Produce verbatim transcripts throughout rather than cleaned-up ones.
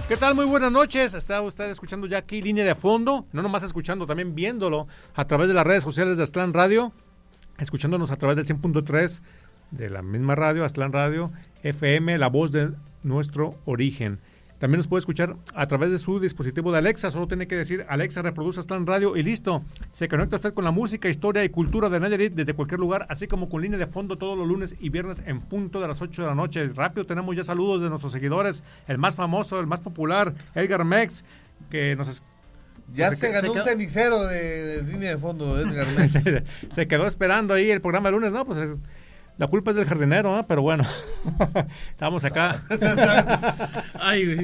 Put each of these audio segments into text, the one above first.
¿Qué tal? Muy buenas noches. Está usted escuchando ya aquí Línea de Fondo, no nomás escuchando, también viéndolo a través de las redes sociales de Aztlán Radio, escuchándonos a través del cien punto tres de la misma radio, Aztlán Radio, F M, la voz de nuestro origen. También nos puede escuchar a través de su dispositivo de Alexa, solo tiene que decir Alexa reproduce Aztlán Radio y listo. Se conecta usted con la música, historia y cultura de Nayarit desde cualquier lugar, así como con Línea de Fondo todos los lunes y viernes en punto de las ocho de la noche. Rápido, tenemos ya saludos de nuestros seguidores, el más famoso, el más popular, Edgar Mex, que nos es, ya se, se, se ganó se un quedó, cenicero de, de Línea de Fondo, Edgar Mex. se, se quedó esperando ahí el programa de lunes, ¿no? Pues es, la culpa es del jardinero, ¿eh? Pero bueno, estamos acá. Ay,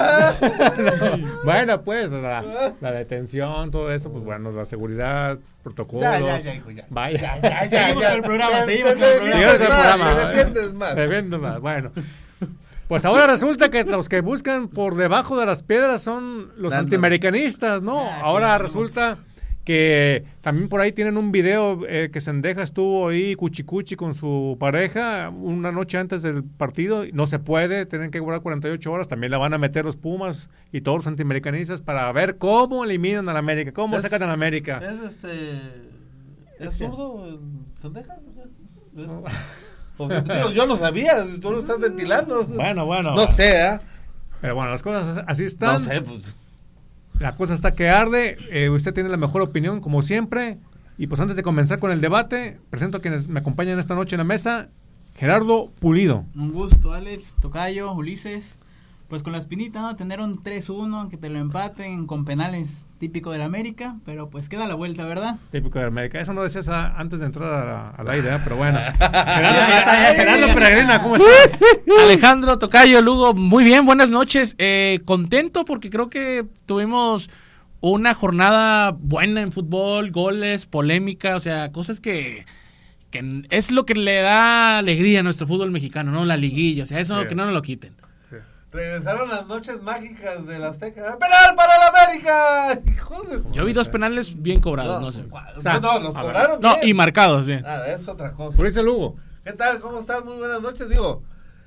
bueno, pues, la, la detención, todo eso, pues bueno, la seguridad, protocolos. Ya, ya, ya, hijo, ya. Vaya. Ya, ya, ya. Seguimos ya, con el programa, ya, seguimos te, con el programa. Seguimos con el programa. Te defiendes más. Te defiendes más, bueno. Pues ahora resulta que los que buscan por debajo de las piedras son los Dando. antiamericanistas, ¿no? Ah, ahora sí, resulta que también por ahí tienen un video eh, que Sendeja estuvo ahí cuchicuchi con su pareja una noche antes del partido, no se puede, tienen que durar cuarenta y ocho horas, también la van a meter los Pumas y todos los antiamericanistas para ver cómo eliminan a la América, cómo Es- sacan a la América. ¿Es este. ¿Es zurdo en Sendejas? ¿Es? O- digo, yo no sabía, tú lo estás ventilando. Bueno, bueno. No sé, ¿eh? Pero bueno, las cosas así están. No sé, pues. La cosa está que arde, eh, usted tiene la mejor opinión como siempre, y pues antes de comenzar con el debate, presento a quienes me acompañan esta noche en la mesa. Gerardo Pulido. Un gusto, Alex, Tocayo, Ulises. Pues con la espinita, ¿no? Tener un tres uno, que te lo empaten con penales, típico de la América, pero pues queda la vuelta, ¿verdad? Típico de América. Eso no decías a- antes de entrar a la- al aire, ¿eh? Pero bueno. Gerardo, Gerardo Peregrina, ¿cómo estás? Alejandro, Tocayo, Lugo, muy bien, buenas noches. Eh, contento porque creo que tuvimos una jornada buena en fútbol, goles, polémica, o sea, cosas que, que es lo que le da alegría a nuestro fútbol mexicano, ¿no? La liguilla, o sea, eso Sí. que no nos lo quiten. Regresaron las noches mágicas del Azteca. ¡Penal para la América! ¡Hijo de su- Yo vi dos penales bien cobrados, no, sé. ¿cuál? O sea, no, los a ver. cobraron No, bien. y marcados bien. Ah, es otra cosa. Por ese Lugo. ¿Qué tal? ¿Cómo están? Muy buenas noches. Digo,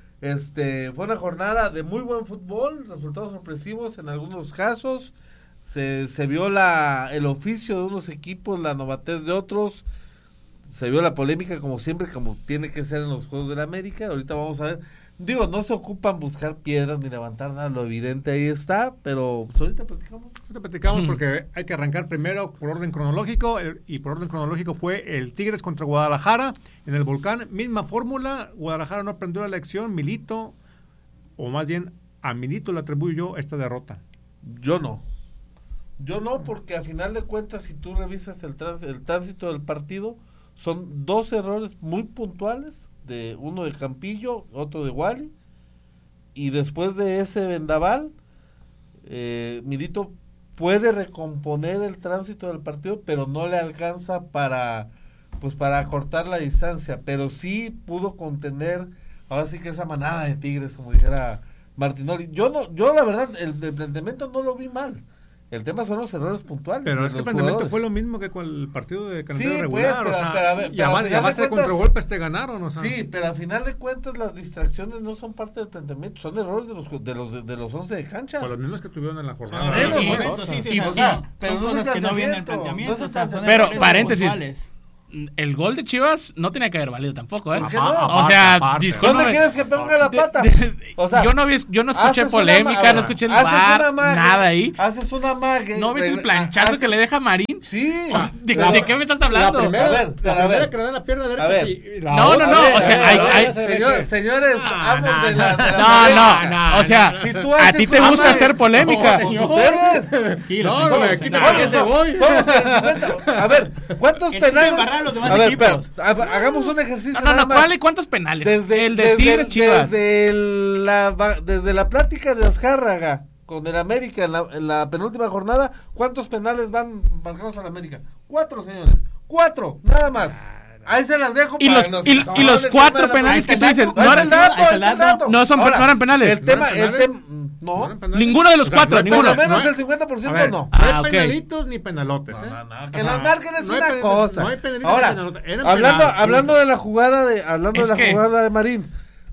este fue una jornada de muy buen fútbol, resultados sorpresivos en algunos casos. Se, se vio la el oficio de unos equipos, la novatez de otros. Se vio la polémica como siempre, como tiene que ser en los Juegos de la América. Ahorita vamos a ver. Digo, no se ocupan buscar piedras ni levantar nada, lo evidente ahí está, pero pues ahorita platicamos. Lo platicamos Mm. porque hay que arrancar primero por orden cronológico, el- y por orden cronológico fue el Tigres contra Guadalajara en el Volcán, misma fórmula. Guadalajara no aprendió la lección, Milito, o más bien a Milito le atribuyo yo esta derrota. Yo no. Yo no, porque a final de cuentas, si tú revisas el, trans- el tránsito del partido, son dos errores muy puntuales, de uno de Campillo, otro de Wally, y después de ese vendaval, eh, Milito puede recomponer el tránsito del partido, pero no le alcanza para, pues para acortar la distancia, pero sí pudo contener, ahora sí que esa manada de Tigres, como dijera Martinoli. Yo no, yo la verdad, el, el planteamiento no lo vi mal. El tema son los errores puntuales. Pero de es que el los planteamiento jugadores. fue lo mismo que con el partido de calendario Sí, regular, pues, o sea, pero- pero a ver, y pero a a base, y a final de base de cuentas- contragolpes te ganaron, o sea. Sí, pero al final de cuentas las distracciones no son parte del planteamiento, son errores de los de los de los once de cancha. Por los mismos que tuvieron en la Son jornada. Bueno, errores, bueno, momentos, sí, sí, y, o sea, o sea, son- pero son no es el cosas que no vienen en el planteamiento, planteamiento, no es o sea, el son Pero, errores paréntesis, puntuales. el gol de Chivas no tenía que haber valido tampoco, ¿eh? ¿Por qué no? O sea, Aparte, discúlpame. ¿Dónde quieres que ponga la pata? De- de- O sea, yo no vi, yo no escuché haces una polémica, ma- no escuché el haces bar, una mague, nada ahí. Haces una mague. ¿No ves el regre- planchazo haces- que le deja Marín? Sí. O sea, ¿de, pero- de qué me estás hablando? La primera, A ver, la pero a primera ver. que le da la pierna A derecha, ver. sí, la No, otra- no, no, A ver, o sea, a ver, hay- a ver, hay- ya se ve señor- que- señores, No, amos no, de la, de la No, polémica. no, no, o sea, Si tú a haces ti te una gusta mague- hacer polémica. No, ustedes. Tranquilo, No, sí, no, somos- aquí te no, pones Oye, de so- voy. somos el cincuenta. A ver, ¿cuántos El chiste es penales? embarrar a los demás A ver, equipos. pero, ha- hagamos un ejercicio. No, no, nada no, más. ¿cuál y cuántos penales? Desde, el de desde, Tigres Chivas. Desde, el- la, va- desde la plática de Azcárraga con el América en la, en la penúltima jornada, ¿cuántos penales van marcados al América? Cuatro, señores. Cuatro, nada más. Ahí se las dejo Y para los- los y- que y saben los el cuatro tema de la penales política. que tú dices, Ahí no está eran- el dato, ahí ahí está está el el dato. dato. No son- Ahora, no eran penales. El tema, ¿No el eran tema, penales? no. ¿No eran penales? Ninguno de los O sea, cuatro, no hay ninguno. Por lo menos No hay- el cincuenta por ciento A ver, no. No Ah, hay ok. penalitos ni penalotes, No, ¿eh? no, no, que Ajá. los marquen es No hay una penalitos, cosa. no hay penalitos ni Ahora, penalotes, eran hablando, penales, hablando punto. de la jugada de, hablando Es de la que- jugada de Marín,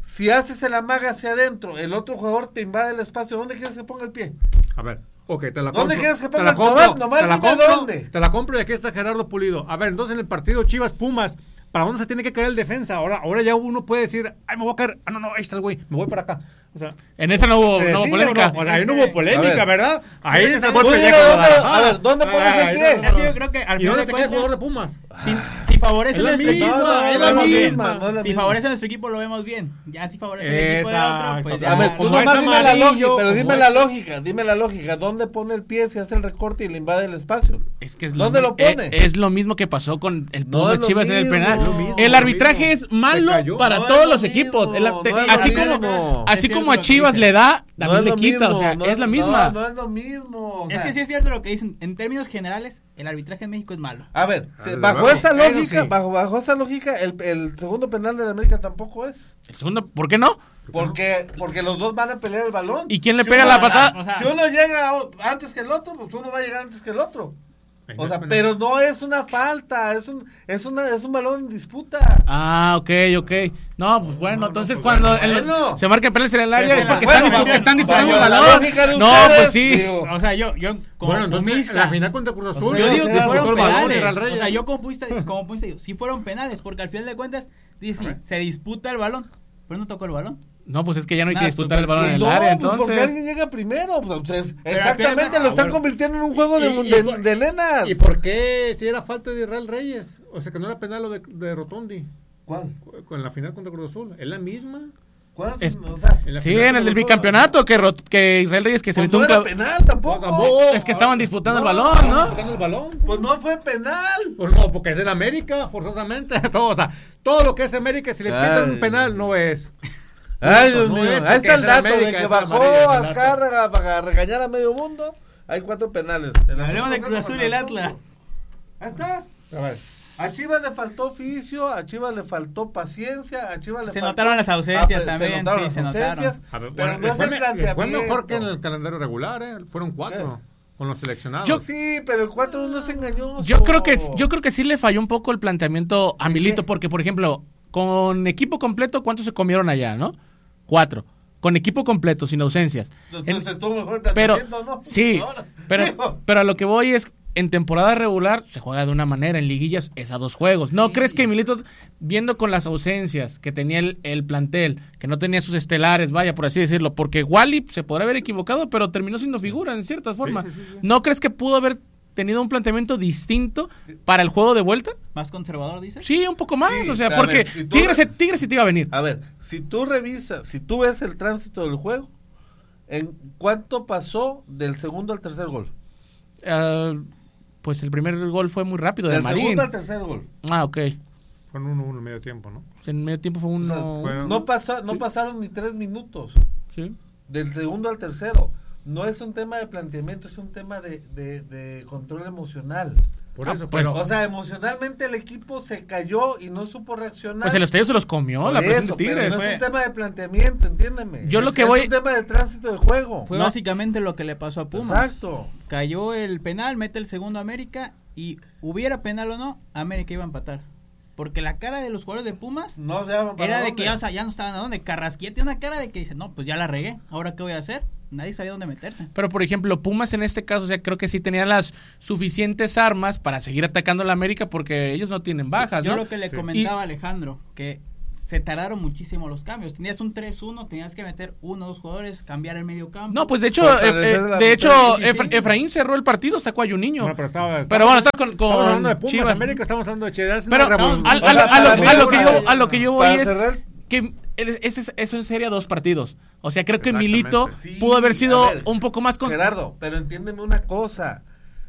Si haces el amague hacia adentro, el otro jugador te invade el espacio, ¿dónde quieres que ponga el pie? A ver, ok, te la compro. ¿Dónde quieres que te ponga la el compro, tomate? Nomás te la dime compro, dónde. Te la compro y aquí está Gerardo Pulido. A ver, entonces en el partido Chivas-Pumas, ¿para dónde se tiene que caer el defensa? Ahora ahora ya uno puede decir, ay, me voy a caer. Ah, no, no, ahí está el güey, me voy para acá. O sea, En esa no hubo, ¿se no hubo decide polémica. o no? O sea, ahí no hubo polémica, A ver. ¿verdad? Ahí Tiene que se ser- fue el Tú pellejo dime de dónde- Guadalajara. a ver, ¿dónde pones el Ay, pie? no, no, Es que no. yo creo que al ¿Y final dónde de se queda el jugador de cuentas, Pumas? si, si favorece Es la nuestro misma, equipo, no, es lo la vemos bien. misma. no es la Si misma. favorece a nuestro equipo, lo vemos bien. Ya si favorece el equipo de otro, Exacto. pues A ya. A ver, tú como nomás es dime la amarillo, lógica, pero como dime es- la lógica, dime la lógica. ¿Dónde pone el pie si hace el recorte y le invade el espacio? Es que es ¿Dónde lo, lo pone? eh, es lo mismo que pasó con el No Pumas es lo Chivas en el mismo, penal. es lo mismo, el lo arbitraje mismo. es malo Se cayó. para No es todos lo los mismo, equipos. El- no te- es lo así mismo. como, así Es como a cierto lo que Chivas dices. le da, No también es le lo quita. mismo, O sea, no es la misma. No, no es lo mismo. o Es sea, que sí es cierto lo que dicen. En términos generales, el arbitraje en México es malo. A ver, Ah, si- desde bajo luego. esa Eso lógica, sí. bajo, bajo esa lógica, el, el segundo penal de la América tampoco es. El segundo, ¿por qué no? Porque, porque los dos van a pelear el balón. ¿Y quién le Si pega uno- la patada? O sea, Si uno llega o- antes que el otro, pues uno va a llegar antes que el otro. O sea, pero no es una falta, es un, es una, es un balón en disputa. Ah, ok, ok. No, pues bueno, no, entonces pues cuando bueno. el- se marca penales en el área Pero es porque bueno, están, bueno, están bajo disputando el la balón. lógica de No, ustedes, pues sí. digo, o sea, yo, yo como Bueno, entonces, pumista, la final contra Cruz Azul. yo digo que Claro, fueron el balón, penales. era el Reyes. O sea, yo como pumista, como pumista digo, sí fueron penales, porque al final de cuentas, dice, sí, se disputa el balón, pero no tocó el balón. No, pues es que ya no hay que Nada, disputar el balón en el no, área, pues porque entonces. alguien llega primero. Pues, es- Pero exactamente, apenas- lo están bueno. convirtiendo en un juego de, Y- y- de, y por- de nenas. ¿Y por qué si era falta de Israel Reyes? O sea, que no era penal lo de, de Rotondi. ¿Cuál? Con la final contra Cruz Azul. ¿Es la misma? ¿Cuál? Es- O sea, En la Sí, final en contra el del Cruz Azul. bicampeonato que, Rot- que Israel Reyes que se pues metió no un era cab- penal tampoco. Tampoco. Es que estaban disputando No, el balón, ¿no? Disputando el balón. Pues no fue penal. Pues no, porque es en América, forzosamente. Todo, o sea, todo lo que es América, si le pitan Ay. un penal, no es. Ay, Dios No mío. es Ahí porque está es el en dato América, de que es bajó amarillo, el dato. Azcárraga para regañar a medio mundo. Hay cuatro penales. En la Hablemos de segunda Cruz Azul y el contra Atlas. Ahí está. A ver. A Chivas le faltó oficio, a Chivas le faltó paciencia, a Chivas le Se faltó... notaron las ausencias Ah, también, se notaron sí, las se notaron. ausencias, A ver, pero bueno, no es fue, el me- planteamiento. fue mejor que en el calendario regular, ¿eh? Fueron cuatro con los seleccionados. Yo- Sí, pero el cuatro uno es engañoso. Yo creo que yo creo que sí le falló un poco el planteamiento a ¿En Milito, qué? porque por ejemplo, con equipo completo, ¿cuántos se comieron allá, no? Cuatro. Con equipo completo, sin ausencias. Entonces En- estuvo mejor el pero planteamiento, ¿no? sí, Ahora, pero digo, pero a lo que voy es en temporada regular se juega de una manera, en liguillas es a dos juegos. ¿No Sí. crees que Milito, viendo con las ausencias que tenía el, el plantel, que no tenía sus estelares, vaya, por así decirlo, porque Wally se podrá haber equivocado, pero terminó siendo figura en cierta forma. sí, sí, sí. ¿No crees que pudo haber tenido un planteamiento distinto para el juego de vuelta? Más conservador, dices. Sí, un poco más, Sí, o sea, pero a porque ver, si tú- Tigres, se- Tigres sí te iba a venir. A ver, si tú revisas, si tú ves el tránsito del juego, ¿en cuánto pasó del segundo al tercer gol? Ah, pues el primer gol fue muy rápido, del Del Marín. segundo al tercer gol. Ah, ok. Fueron uno, uno en medio tiempo, ¿no? En medio tiempo fue O sea, uno... fue- no, pasa, no Sí. pasaron ni tres minutos Sí. del segundo al tercero. No es un tema de planteamiento, es un tema de, de, de control emocional. Por Ah, eso, pues, pero... O sea, emocionalmente el equipo se cayó y no supo reaccionar. Pues el estadio se los comió, Por la presión eso, de pero Tigres. no es Fue- un tema de planteamiento, entiéndeme. Yo Es- lo que es voy- un tema de tránsito del juego. Fue No. básicamente lo que le pasó a Pumas. Exacto. Cayó el penal, mete el segundo América y hubiera penal o no, América iba a empatar. Porque la cara de los jugadores de Pumas No se llaman para era de dónde. que ya, o sea, ya no estaban a dónde. Carrasquilla tiene una cara de que dice, no, pues ya la regué, ¿ahora qué voy a hacer? Nadie sabía dónde meterse. Pero, por ejemplo, Pumas en este caso, o sea, creo que sí tenía las suficientes armas para seguir atacando a la América porque ellos no tienen bajas, Yo ¿no? lo que le Sí. comentaba a Alejandro, que se tardaron muchísimo los cambios. Tenías un tres uno, tenías que meter uno o dos jugadores, cambiar el medio campo. No, pues de hecho, Fortalecer eh, eh, la de hecho, mitad, sí, sí, Efra- sí. Efraín cerró el partido, sacó a Juninho. Bueno, pero estaba... Pero bueno, está con, con Estamos hablando de Pumas, Chivas. América, estamos hablando de Chivas. Pero una a, revolución. a- a- O sea, a lo, para mí a lo que una- yo, a lo que yo voy para es cerrar- que el- ese es- eso sería dos partidos. O sea, creo que Exactamente. Milito Sí, pudo haber sido a ver, un poco más... con- Gerardo, pero entiéndeme una cosa.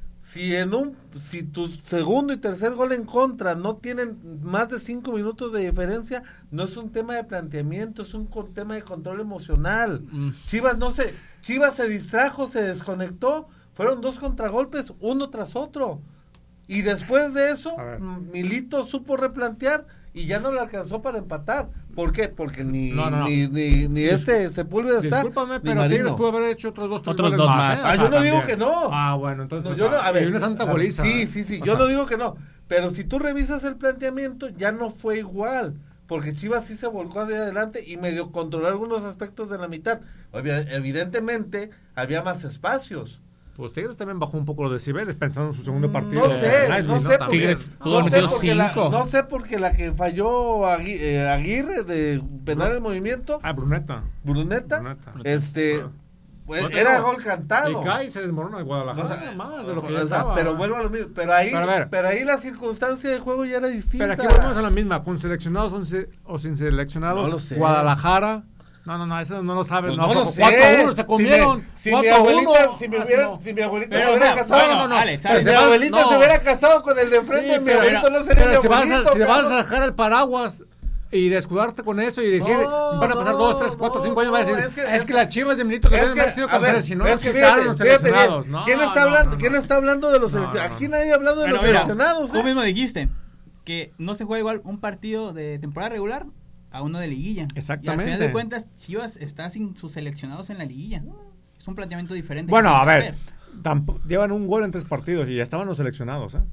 Si en un si tu segundo y tercer gol en contra no tienen más de cinco minutos de diferencia, no es un tema de planteamiento, es un con- tema de control emocional. Mm. Chivas no se Chivas se distrajo, se desconectó, fueron dos contragolpes uno tras otro. Y después de eso, A ver. M- Milito supo replantear y ya no le alcanzó para empatar. ¿Por qué? Porque ni No, no, no. ni, ni, ni este Sepúlveda está. Discúlpame, ni pero Marino. Tigres pudo haber hecho otros dos, tres Otros goles dos más. más. ¿eh? Ah, O yo sea, no digo también. que no. Ah, bueno, entonces... No, yo no, a ver, y una santa a ver, goliza. Sí, ¿eh? sí, sí, O yo sea, no digo que no, pero si tú revisas el planteamiento ya no fue igual, porque Chivas sí se volcó hacia adelante y medio controló algunos aspectos de la mitad. Obvia- evidentemente, había más espacios. Pues Tigres también bajó un poco los decibeles pensando en su segundo partido. No sé, Nice, no ¿no? sé También. porque, Tigres no pudo sé meter porque la, cinco. no sé porque la que falló Agui- eh, Aguirre de penal en movimiento, Ah, Bruneta. Bruneta, Bruneta. este, Ah. pues, No te era digo, gol cantado. Y cae y se desmorona el No, Guadalajara. o sea, más de lo que o ya sea, estaba. pero vuelvo a lo mismo, pero ahí, Pero a ver. pero ahí la circunstancia del juego ya era distinta. Pero aquí volvemos a la misma, con seleccionados o sin- o sin seleccionados. No lo sé. Guadalajara. No, no, no, eso no lo sabes. Pues no, no lo poco- sé. cuatro a uno se Si comieron. me- Si, mi cuatro a abuelita, uno. si me Ah, hubiera, no. si mi abuelita Pero, se hubiera o sea, casado, bueno, no, no, Alex, si Alex, mi vas- abuelita no. se hubiera casado con el de Sí, enfrente, mi pero- abuelito no sería pero mi si vas, a, abuelito. si le vas a cabrón. sacar el paraguas y descuidarte con eso y decir, No, van a pasar no, dos, tres, cuatro, no, cinco años, va a decir, no, es es que, que- es es que que- las Chivas de Milito que Es deben que, haber sido a ver, campeones, si no es nos que quitaron fíjate, los fíjate bien, seleccionados. No, ¿quién está no, hablando, no, quién no. está hablando de los No, seleccionados? no, Aquí no. nadie ha hablado de Bueno, los mira, seleccionados, tú ¿eh? mismo dijiste que no se juega igual un partido de temporada regular a uno de liguilla. Exactamente. Y al final de cuentas, Chivas está sin sus seleccionados en la liguilla. Es un planteamiento diferente. Bueno, que a tiene que ver, hacer. tampo- llevan un gol en tres partidos y ya estaban los seleccionados, ¿eh?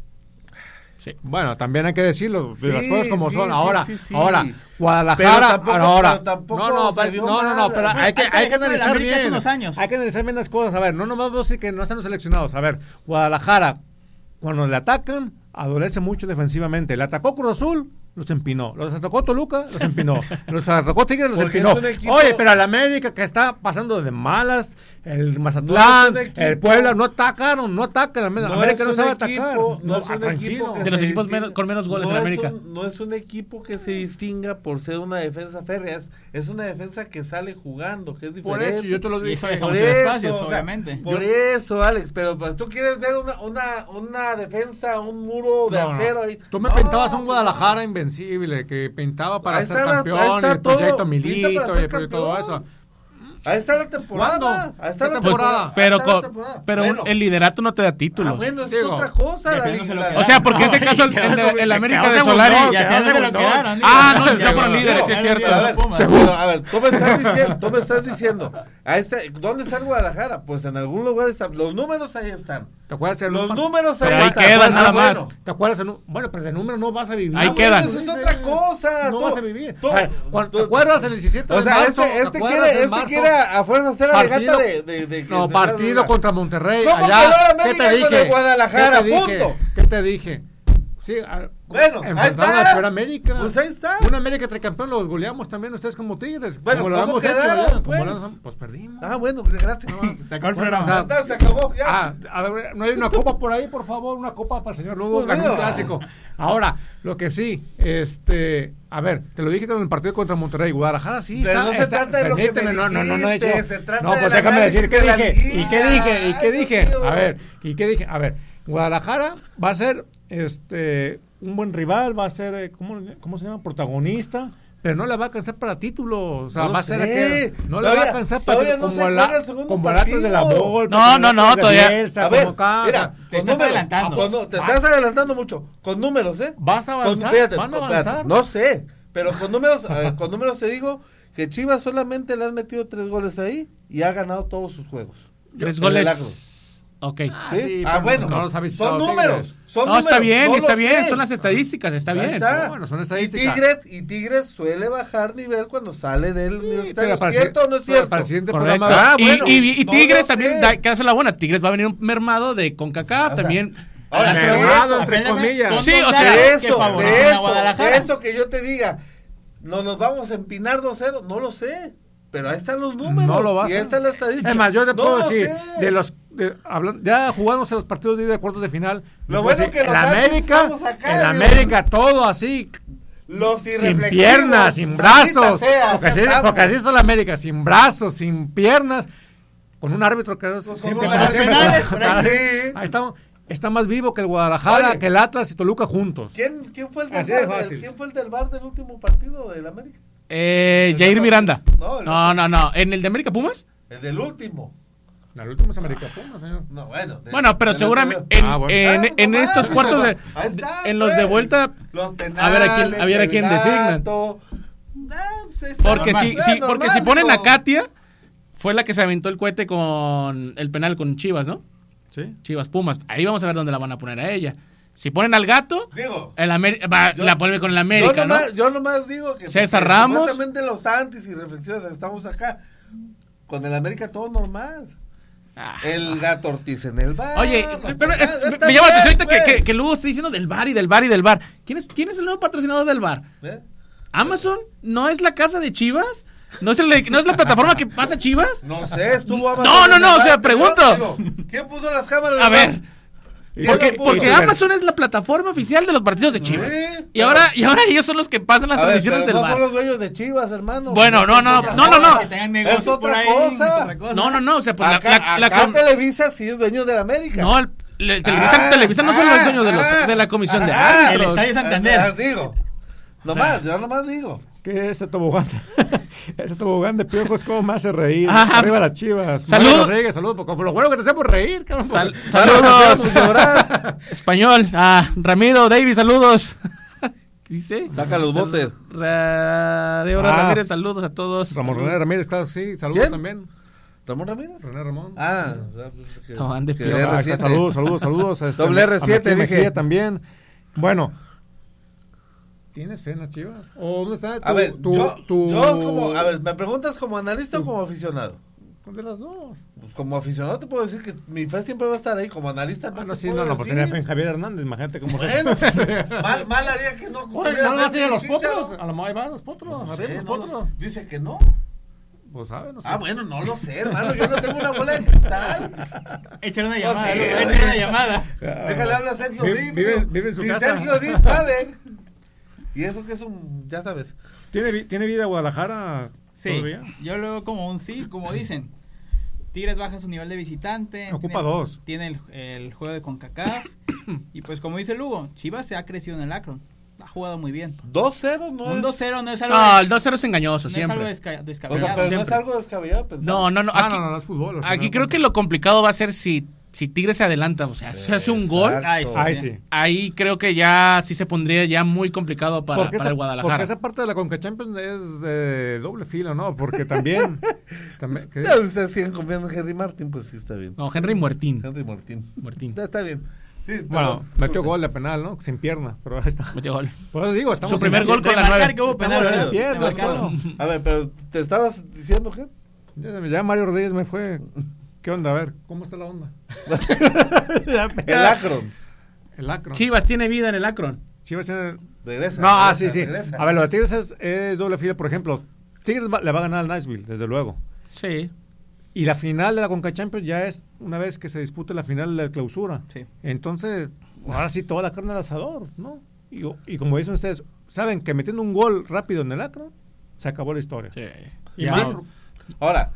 Sí. Bueno, también hay que decirlo, de las Sí, cosas como sí, son. sí, Ahora, sí, sí. ahora, Pero Guadalajara, tampoco- ahora. pero tampoco no, no, se pues, vio no, no, no, mal. pero hay que, Ahí está hay el que ejemplo de la analizar América hace bien. unos años. Hay que analizar bien las cosas. A ver, no nomás vos decir que no están los seleccionados. A ver, Guadalajara, cuando le atacan, adolece mucho defensivamente. Le atacó Cruz Azul, los empinó. Los atacó Toluca, los empinó. Los atacó Tigres, los Porque empinó. es un equipo- Oye, pero al América que está pasando de malas, el Mazatlán, No es un equipo- el Puebla, no atacaron, no atacan. El No América es no un sabe equipo- atacar. no es ah, un tranquilo. equipo que De los se equipos distinga- menos- con menos goles no en es América. un- no es un equipo que se distinga por ser una defensa férrea, es, es una defensa que sale jugando, que es diferente. Por eso, yo te lo Y eso dije. deja Por muchos eso, espacios, o sea, obviamente. Por Yo- eso, Alex, pero pues, tú quieres ver una, una, una defensa, un muro de No, no. acero ahí. Tú me No, pintabas un no. Guadalajara invencible, que pintaba para Ahí ser está la- ahí campeón, está y el proyecto todo, Milito pinta para y ser todo- y todo campeón. eso. Ahí está la temporada. ¿Cuándo? Ahí está ¿Qué la temporada? temporada. ahí Pero, está la con- temporada. pero Bueno, el liderato no te da títulos. ah, bueno, es Digo, otra cosa. ya la que no se lo liga- quedaron. O sea, porque No, ese caso, el, ya el de- se el América quedó de segundo, Solari. Y al final se lo quedaron. Ah, no, digo. ya fueron líderes, sí es cierto. A ver, Pumas. pero, a ver, tú me estás diciendo, tú me estás diciendo, a este, ¿dónde está el Guadalajara? Pues en algún lugar están, los números ahí están. ¿Te acuerdas? en Los un par- números ahí Pero ahí están. quedan Ah, nada más. bueno. ¿Te acuerdas? en un- Bueno, pero de número no vas a vivir. Ahí Ah, quedan. bueno, eso es otra cosa. No Tú- vas a vivir. tú- A ver, cuando- tú- ¿Te acuerdas el diecisiete O de sea, marzo? este, ¿Te este acuerdas quiere, en este marzo? quiere a fuerza hacer la Partido- legata de, de, de- No, de- partido de- contra Monterrey. ¿Cómo allá. quedó la ¿Qué América te con dije? el Guadalajara? ¿Qué te dije? Punto. ¿Qué te dije? Sí, a- Bueno, ahí enfrentaron está. al peor América. Pues ahí está. Un América tricampeón los goleamos también ustedes como Tigres. Bueno, como lo ¿cómo hemos hecho quedaron, allá, como pues? lo hemos- pues perdimos. Ah, bueno, gracias. Se acabó el Bueno, programa. o sea, Ya está, se acabó, ya. Ah, a ver, no hay una copa por ahí, por favor, una copa para el señor Lugo, Pues ganó un digo. clásico. Ahora, lo que sí, este, a ver, te lo dije con el partido contra Monterrey, Guadalajara sí Pero está, no se está- trata de lo que permíteme, me no, no, no, no he dijiste, hecho- se trata no, del pues déjame decir qué análisis de la dije, y qué liguilla. dije, y qué Ay, dije, Dios mío. a ver, y qué dije, a ver, Guadalajara va a ser, este, un buen rival, va a ser, eh, ¿cómo, cómo se llama? Protagonista. Pero no le va a alcanzar para título, o sea, No lo va a ser sé. aquel, no le Todavía- va a alcanzar para todavía título, no se como, juega la, el segundo como el Atlas de la partido. Bol, No, como el no, no, Atlas de todavía- Bielsa, A ver, como acá, mira, o sea, te con estás números, adelantando. con nu- te estás adelantando mucho. Con números, ¿eh? ¿Vas a Con- avanzar? fíjate, ¿Van a con- avanzar? No sé, pero con números, a ver, con números te digo que Chivas solamente le han metido tres goles ahí y ha ganado todos sus juegos. Tres En el goles. agro. Ok. Ah, ¿Sí? sí, ah, pero bueno, no los ha visto son Tigres. números, son No, está números, bien, no está lo bien, sé. son las estadísticas, está Ahí bien. está. Bueno, son Y estadísticas. Tigres, y Tigres suele bajar nivel cuando sale del Sí, universitario. pero para el ¿Cierto o no es pero cierto? para el siguiente Correcto. programa. Ah, y, bueno, y- y no Tigres lo también, sé. da, que hace la buena. Tigres va a venir un mermado de CONCACAF O sea, también. ahora, Hace de la eso, buena. Mermado, entre Apéndeme, comillas. son Sí, dos o sea, datos de que eso, favorecen de a eso, Guadalajara. de eso que yo te diga, no nos vamos a empinar dos cero, no lo sé, pero ahí están los números No lo vas y ahí a- está la estadística. Es más, yo te No puedo lo decir, sé. de los de, hablan- ya jugamos en los partidos de ida de cuartos de final. Lo yo puedo bueno decir, que los en Santos América, estamos acá, en digo. América todo así, Los sin irreflexivos, piernas, sin maldita brazos, sea, porque, acá así, estamos. porque así es la América, sin brazos, sin piernas, con un árbitro que es Pues siempre como como las siempre. penales, por ahí. Sí. Ahí está, está más vivo que el Guadalajara, Oye. que el Atlas y Toluca juntos. ¿Quién, quién fue el del Así de bar, fácil. ¿Quién fue el del bar del último partido del América? Eh, El Jair otro- Miranda. no, el No, otro. no, no. ¿En el de América Pumas? El del último. El último es América Pumas, señor. No, bueno. de- Bueno, pero del seguramente anterior. en, Ah, bueno. en, Ah, en no estos mames, cuartos de, ahí está, en los de pues. vuelta, Los penales, a ver a quién, a ver a el quién gato. designan. Ah, pues está Porque normal. si, Ah, si, normal, porque si ponen a digo. Katia, fue la que se aventó el cohete con el penal con Chivas, ¿no? Sí. Chivas Pumas. Ahí vamos a ver dónde la van a poner a ella. Si ponen al Gato, Digo, el Ameri- va, yo- la ponen con el América, yo nomás, ¿no? yo nomás digo que César porque Ramos. supuestamente los antis y reflexiones estamos acá. Con el América todo normal. Ah. El Gato Ortiz en el bar. Oye, pues, pero, ya, es- ya me, está me llama la atención bien, ahorita que, pues. que, que Lugo está diciendo del bar y del bar y del bar. ¿Quién es, quién es el nuevo patrocinador del bar? ¿Eh? ¿Amazon? ¿No es la casa de Chivas? ¿No es, el de- ¿no es la plataforma que pasa Chivas? No sé, estuvo Amazon No, no, en no, el o sea, bar, pregunto. yo digo, ¿quién puso las cámaras? A del ver, bar? ¿Quién porque, las puso? porque Amazon es la plataforma oficial de los partidos de Chivas. Sí, Y pero- ahora, y ahora ellos son los que pasan las A ver, transmisiones pero del no son bar. los dueños de Chivas, hermano. Bueno, Eso no, es no, otra no, no, cosa. no. Que tengan negocios Es otra por ahí, cosa. es otra cosa. No, no, no, o sea, pues acá la, la, la acá com- Televisa sí es dueño de la América. no, el, el- Televisa, Ah, Televisa no son los ah, dueños de, los, ah, de la comisión de ah, árbitros. El Estadio Santander. Ah, digo. Nomás, yo nomás digo. ¿Qué es ese tobogán? Ese tobogán de piojos, ¿cómo me hace reír? Ajá. Arriba las Chivas. Salud. Mario Rodríguez, saludos. Por por lo bueno que te hacemos reír, cabrón. Sal- Por- saludos. Vamos a llorar. Español. Ah, Ramiro, David, saludos. ¿Qué dice? Saca los botes. Ra- Débora Ah. Ramírez, saludos a todos. Ramón René Ramírez, claro, sí. Saludos ¿Quién? también. ¿Ramón Ramírez? René Ramón. Ah, que, Estaban de que piojo. Ah, R está, siete. saludos, saludos, saludos. a este- Doble R siete, a Martín dije. Mejía también. Bueno. ¿Tienes fe en las Chivas? ¿O dónde está tu, A ver, tu, yo, tu- yo como, a ver, ¿me preguntas como analista o como aficionado? ¿Cuál de las dos? Pues como aficionado te puedo decir que mi fe siempre va a estar ahí, como analista no Bueno, te sí, puedo no, no, pues decir. tenía fe en Javier Hernández, imagínate cómo Bueno, mal, mal haría que no. Oye, tuviera ¿no fe lo hacen en a los Chícharo. potros? A lo mejor ahí van los potros, No arriba sé, los no lo- potros. dice que no. Pues sabe, no sé. Ah, bueno, no lo sé, hermano, yo no tengo una bola de cristal. Échale una No llamada, sé, Lugo, güey. échale una llamada. Déjale hablar a Sergio Vive- Dip. vive- digo. vive en su Ni casa. Sergio Dip sabe. Y eso que es un, ya sabes. ¿Tiene, vi- ¿Tiene vida Guadalajara Sí, todavía? yo lo veo como un sí, como dicen. Tigres baja su nivel de visitante. Ocupa tiene, dos. Tiene el, el juego de CONCACAF. Y pues como dice Lugo, Chivas se ha crecido en el Akron. Ha jugado muy bien. dos cero no Un es... dos cero no es algo, No, des- el dos cero es engañoso, no es algo siempre. desca- O sea, descabellado. pero no es siempre. algo descabellado pensar. No, no, no. Ah, Aquí, no, no, no es fútbol. al aquí final creo cuentas. que lo complicado va a ser si, si Tigres se adelanta. O sea, si se hace un gol, Exacto. Ay, sí. Ahí sí. ahí creo que ya sí se pondría ya muy complicado para, porque, para esa, el Guadalajara. porque esa parte de la Conca Champions es de doble filo, ¿no? Porque también... también ¿qué? Ya ustedes siguen confiando en Henry Martin, pues sí está bien. No, Henry Muertín. Henry Martin. Muertín. Está, está bien. Sí, Bueno, pero- metió gol de penal, ¿no? Sin pierna, pero ahí está. Metió gol. Por eso digo, estamos Su primer en- gol con De la marcar nueve. que hubo penal, Estamos en ¿eh? piernas, De marcar. todo. A ver, pero te estabas diciendo qué? Ya, ya Mario Rodríguez me fue. ¿Qué onda? A ver, ¿cómo está la onda? El Akron. El Akron. Chivas. Chivas tiene vida en el Akron. Chivas tiene... Regresa. No, ah, regresa, sí, sí. regresa. A ver, lo de Tigres es, es doble fila, por ejemplo. Tigres va- le va a ganar al Nashville, desde luego. Sí. Y la final de la Conca Champions ya es una vez que se dispute la final de la clausura. Sí. Entonces, ahora sí, toda la carne al asador, ¿no? Y, y como dicen ustedes, saben que metiendo un gol rápido en el Akron, se acabó la historia. Sí. Y Ya. más- Ahora,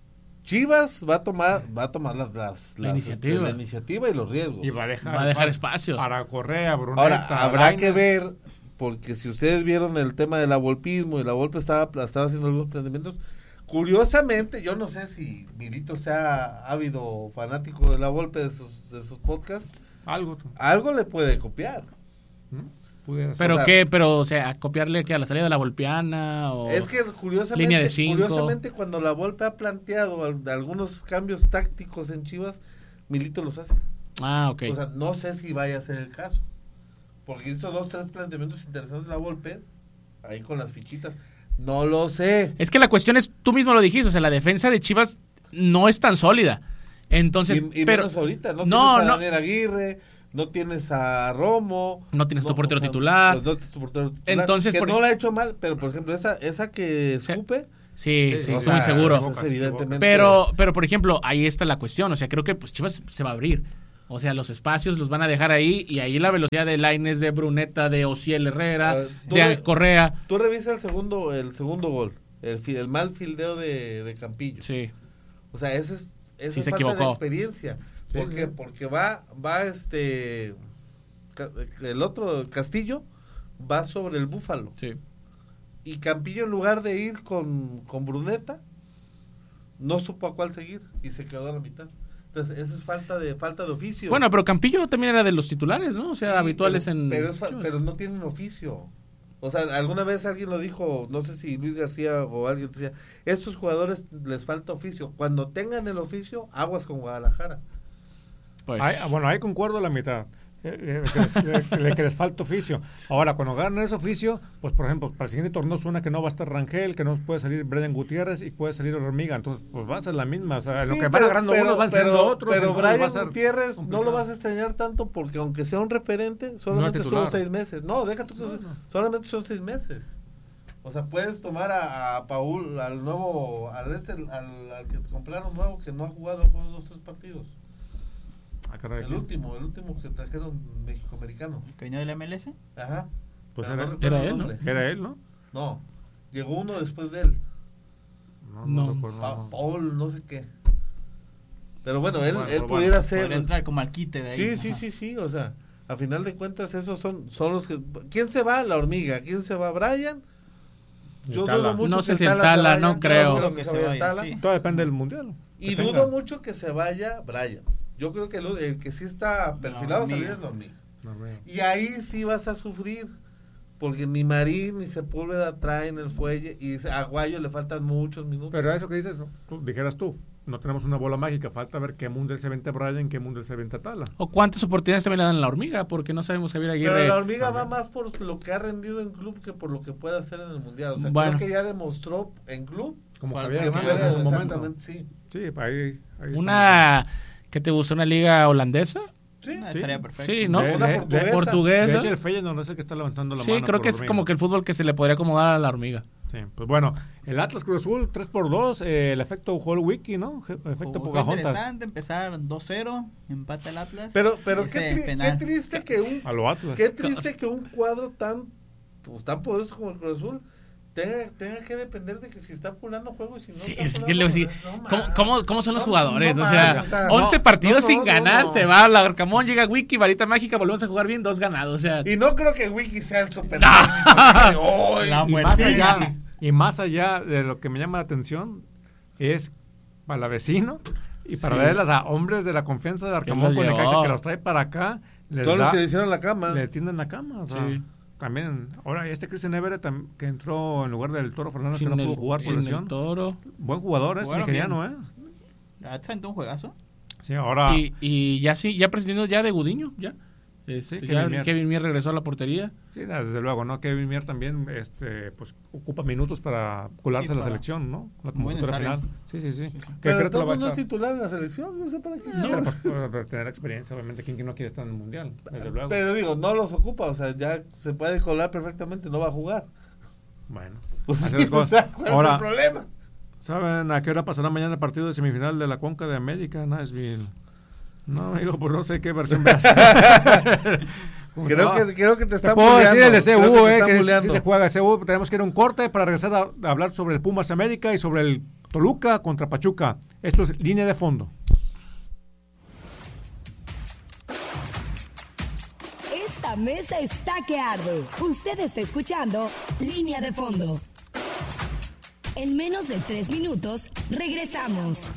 Chivas va a tomar, va a tomar las, las, La las, iniciativa. este, la iniciativa y los riesgos. y va a dejar, Va a dejar espacios. para Correa, Bruneta. Ahora, habrá Lainez. que ver, porque si ustedes vieron el tema del avolpismo y la Volpe estaba, estaba haciendo algunos planteamientos, curiosamente, yo no sé si Milito sea ávido fanático de la Volpe de sus, de sus podcasts, Algo. tú, algo le puede copiar. ¿no? Pudiera ser. Pero O sea, qué, pero, o sea, copiarle que a la salida de la Volpiana o... Es que curiosamente, Línea de cinco. curiosamente cuando la Volpe ha planteado al- algunos cambios tácticos en Chivas, Milito los hace. Ah, ok. O sea, no sé si vaya a ser el caso. Porque hizo dos, tres planteamientos interesantes la Volpe, ahí con las fichitas. No lo sé. Es que la cuestión es, tú mismo lo dijiste, o sea, la defensa de Chivas no es tan sólida. Entonces, y y pero menos ahorita, no, no, tienes a no. Daniel Aguirre, no tienes a Romo. No tienes tu portero o sea, titular. No tienes tu portero titular. Entonces, que por- no la ha hecho mal, pero por ejemplo, esa esa que escupe, sí, sí, Sí, o estoy sea, seguro. eso es evidentemente. Pero, pero por ejemplo, ahí está la cuestión. O sea, creo que pues Chivas se va a abrir. O sea, los espacios los van a dejar ahí y ahí la velocidad de Lainez, de Bruneta, de Ociel Herrera, Ah, tú de re- Correa. Tú revisa el segundo el segundo gol, el, fi- el mal fildeo de, de Campillo. Sí. O sea, eso es, eso Sí, es se falta equivocó. de experiencia. ¿Por Sí, qué? sí. Porque va, va este, ca- el otro Castillo va sobre el Búfalo. Sí. Y Campillo en lugar de ir con, con Bruneta, no supo a cuál seguir y se quedó a la mitad. Entonces, eso es falta de falta de oficio. Bueno, pero Campillo también era de los titulares, ¿no? O sea, Sí, habituales pero, en... Pero, es fa- Chivas. pero no tienen oficio. O sea, alguna vez alguien lo dijo, no sé si Luis García o alguien decía, estos jugadores les falta oficio. Cuando tengan el oficio, aguas con Guadalajara. Pues, Ahí- bueno, ahí concuerdo a la mitad. Eh, eh, que, les, eh, que les falta oficio. Ahora, cuando ganan ese oficio, pues por ejemplo, para el siguiente torneo suena que no va a estar Rangel, que no puede salir Brendan Gutiérrez y puede salir Hormiga, entonces pues va a ser la misma, o sea, Sí, lo que van pero- agarrando pero- unos van pero- siendo otros. Pero entonces va a Brian ser Gutiérrez no complicado. lo vas a extrañar tanto porque aunque sea un referente, solamente titular. son seis meses. No, deja tú, No, no. solamente son seis meses. O sea, puedes tomar a, a Paul, al nuevo, al, este, al, al que compraron nuevo, que no ha jugado, ha jugado dos, tres partidos. Ah, caray, El ¿quién? último, el último que trajeron México-americano. ¿El que vino del M L S? Ajá. Pues Pero era- no recuerdo era el él, ¿no? nombre. Era él, ¿no? No, llegó uno después de él. No, no, No. recuerdo, Pa- no. Paul, no sé qué. Pero bueno, él, Bueno, él bueno. pudiera ser. Podría entrar como al quite de ahí. Sí, sí, Ajá. sí, sí, o sea, a final de cuentas esos son, son los que... ¿Quién se va? La Hormiga. ¿Quién se va? Brian. Yo El Tala. dudo mucho No que sé el si el Tala, Tala, se vaya, no yo creo. dudo que Que se se vaya el vaya, Tala. sí. Todo depende del mundial. Y que dudo tenga. mucho que se vaya Brian. Yo creo que el, el que sí está perfilado a salir Hormiga. es la Hormiga. No, no. Y ahí sí vas a sufrir, porque ni Marín ni Sepúlveda traen el fuelle y a Aguayo le faltan muchos minutos. Pero eso que dices, ¿no? Tú, dijeras tú, no tenemos una bola mágica, falta ver qué mundial se vente Brian, qué mundial se vente Tala. O cuántas oportunidades también le dan a la Hormiga, porque no sabemos Javier Aguirre. Pero la Hormiga va también. más por lo que ha rendido en club que por lo que puede hacer en el mundial. O sea, Bueno. creo que ya demostró en club Como Falta Javier que Hernández pueda, en su momento. exactamente, sí. Sí, ahí, ahí Una que te gusta, una liga holandesa. Sí, Ah, Sí. Estaría perfecto. Sí, ¿no? De- Una de- portuguesa. de- Portuguesa. De hecho, el Feyenoord no es el que está levantando la Sí, mano. creo por que es Hormiga. como que el fútbol que se le podría acomodar a la Hormiga. Sí, pues bueno, el Atlas Cruz Azul tres por dos, eh, el efecto Whole Wiki, ¿no? Je- Efecto Jugó Pocahontas. interesante empezar dos cero, empate el Atlas. Pero, pero Ese qué, tri- penal. qué triste que un A lo Atlas. qué triste que un cuadro tan pues, tan poderoso como el Cruz Azul tenga, tenga que depender de que si está fulano juego y si no Sí, está es fulano, que le voy a decir, pues, no ¿cómo, mames. cómo, cómo son los No, jugadores? no o, sea, mames, o sea, once no, partidos no, sin no, ganar, no. se va a la Arcamón, llega Wiki, varita mágica, volvemos a jugar bien, dos ganados. O sea, Y no creo que Wiki sea el super. La Y muerte. más allá, y más allá de lo que me llama la atención es para vecino y para Sí. verlas a hombres de la confianza de Arcamón los con llevó? Necaxa que los trae para acá, les Todos los da- que le hicieron la cama. le tienden la cama, o sea, Sí. también, ahora este Christian Everett tam- que entró en lugar del Toro Fernández que sin no pudo el- jugar por sin el lesión, Toro. buen jugador es Jugaron nigeriano, ¿eh? La verdad, sentó un juegazo. Sí, ahora Y, y ya sí, ya prescindiendo ya de Gudiño, ya. Este, Sí, ya Kevin Mier. Kevin Mier regresó a la portería. sí, desde luego, ¿no? Kevin Mier también este pues ocupa minutos para colarse Sí, a la para- selección, ¿no? La Muy convocatoria necesario. final. Sí, sí, sí. Sí, sí. Que Pero creo que todo lo va a no es estar. titular en la selección, no sé para qué. No, pero, pues, pero- pero tener experiencia, obviamente, ¿quién, quién no quiere estar en el mundial? Desde luego. Pero digo, no los ocupa, o sea, ya se puede colar perfectamente, no va a jugar. Bueno, Pues así sí, las o cosas. sea, ¿cuál Ahora, es el problema? ¿saben a qué hora pasará mañana el partido de semifinal de la Conca de América, Nashville? No, amigo, pues no sé qué versión veas. Creo que, creo que te Te están puedo decir el de Creo C U, que te eh, están que sí buleando. se juega C U. Tenemos que ir a un corte para regresar a, a hablar sobre el Pumas América y sobre el Toluca contra Pachuca. Esto es Línea de Fondo. Esta mesa está que arde. Usted está escuchando Línea de Fondo. En menos de tres minutos, regresamos.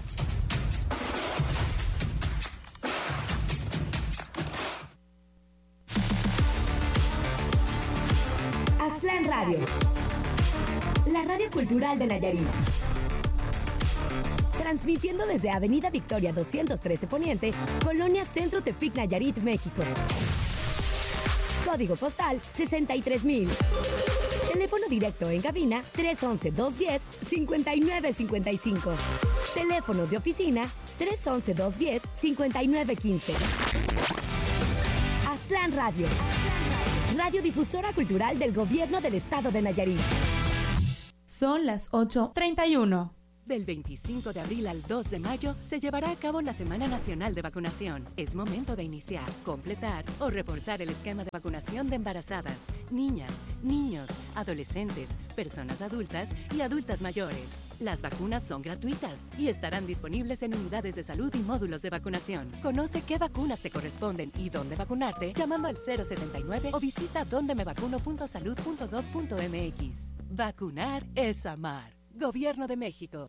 Aztlán Radio. La radio cultural de Nayarit. Transmitiendo desde Avenida Victoria doscientos trece Poniente, Colonia Centro Tepic, Nayarit, México. Código postal sesenta y tres mil. Teléfono directo en cabina tres once, dos diez, cincuenta y nueve cincuenta y cinco. Teléfonos de oficina tres once, dos diez, cincuenta y nueve quince. Aztlán Radio. Radiodifusora cultural del Gobierno del Estado de Nayarit. Son las ocho treinta y uno. Del veinticinco de abril al dos de mayo se llevará a cabo la Semana Nacional de Vacunación. Es momento de iniciar, completar o reforzar el esquema de vacunación de embarazadas, niñas, niños, adolescentes, personas adultas y adultas mayores. Las vacunas son gratuitas y estarán disponibles en unidades de salud y módulos de vacunación. Conoce qué vacunas te corresponden y dónde vacunarte llamando al cero setenta y nueve o visita donde me vacuno punto salud punto gov punto mx. Vacunar es amar. Gobierno de México.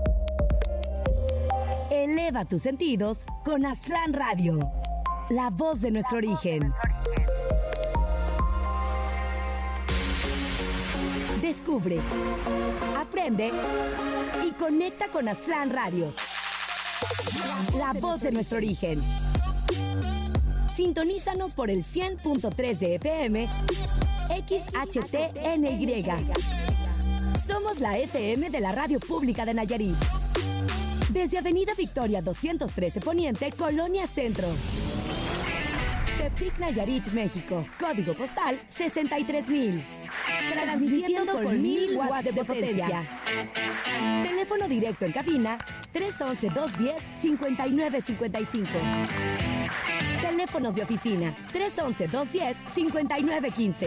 Eleva tus sentidos con Aztlán Radio. La voz de nuestro origen. Descubre, aprende y conecta con Aztlán Radio. La voz de nuestro origen. Sintonízanos por el cien punto tres de F M, X H T N Y. Somos la F M de la Radio Pública de Nayarit. Desde Avenida Victoria doscientos trece Poniente, Colonia Centro. Tepic, Nayarit, México. Código postal sesenta y tres mil. Transmitiendo con mil watts de potencia. Teléfono directo en cabina tres once, dos diez, cincuenta y nueve cincuenta y cinco. Teléfonos de oficina tres once, dos diez, cincuenta y nueve quince.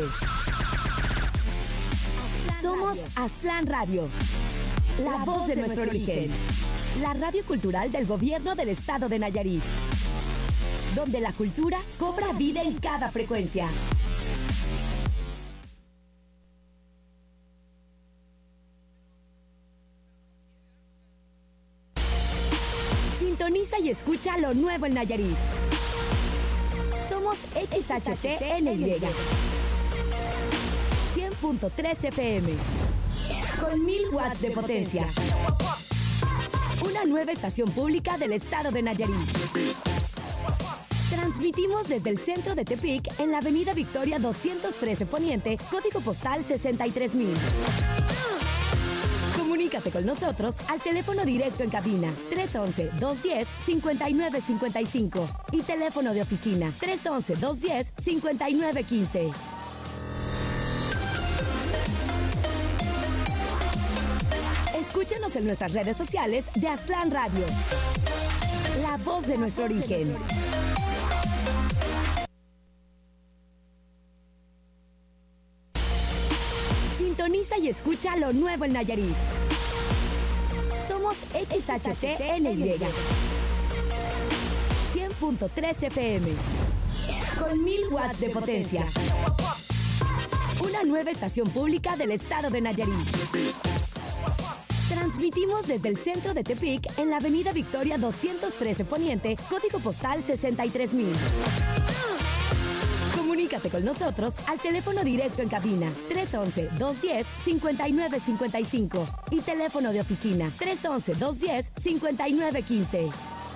Somos Aztlán Radio, la voz de nuestro origen. La radio cultural del gobierno del estado de Nayarit, donde la cultura cobra vida en cada frecuencia. Sintoniza y escucha lo nuevo en Nayarit. Somos X H T N Y cien punto tres F M con mil watts de potencia. Una nueva estación pública del estado de Nayarit. Transmitimos desde el centro de Tepic en la avenida Victoria doscientos trece Poniente, código postal sesenta y tres mil. Comunícate con nosotros al teléfono directo en cabina tres once, dos diez, cincuenta y nueve cincuenta y cinco y teléfono de oficina tres once, dos diez, cincuenta y nueve quince. Escúchanos en nuestras redes sociales de Aztlán Radio, la voz de nuestro origen. Sintoniza y escucha lo nuevo en Nayarit. Somos X H T N Y cien punto tres F M con mil watts de potencia. Una nueva estación pública del estado de Nayarit. Transmitimos desde el centro de Tepic en la avenida Victoria doscientos trece Poniente, código postal sesenta y tres mil. Comunícate con nosotros al teléfono directo en cabina tres once, dos diez, cincuenta y nueve cincuenta y cinco y teléfono de oficina tres once, dos diez, cincuenta y nueve quince.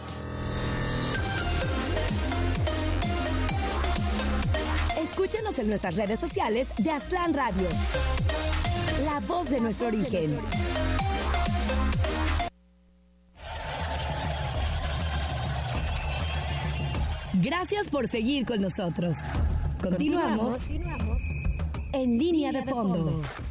Escúchanos en nuestras redes sociales de Aztlán Radio, la voz de nuestro origen. Gracias por seguir con nosotros. Continuamos en Línea de Fondo.